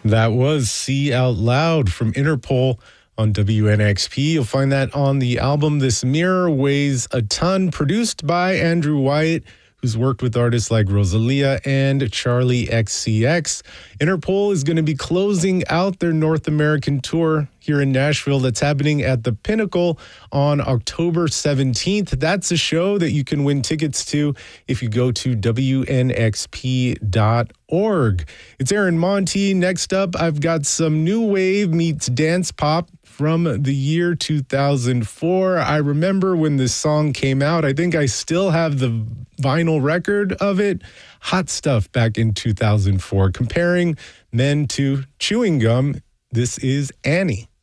That was See Out Loud from Interpol on WNXP. You'll find that on the album This Mirror Weighs a Ton, produced by Andrew Wyatt, who's worked with artists like Rosalia and Charlie XCX. Interpol is going to be closing out their North American tour here in Nashville. That's happening at the Pinnacle on October 17th. That's a show that you can win tickets to if you go to WNXP.org. It's Aaron Monty. Next up, I've got some new wave meets dance pop from the year 2004. I remember when this song came out. I think I still have the vinyl record of it. Hot stuff back in 2004. Comparing men to chewing gum, this is Annie.